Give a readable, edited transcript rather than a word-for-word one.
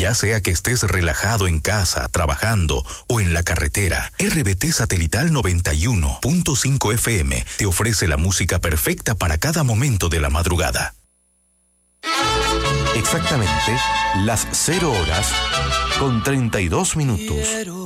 Ya sea que estés relajado en casa, trabajando o en la carretera, RBT Satelital 91.5 FM te ofrece la música perfecta para cada momento de la madrugada. Exactamente las 0 horas con 32 minutos.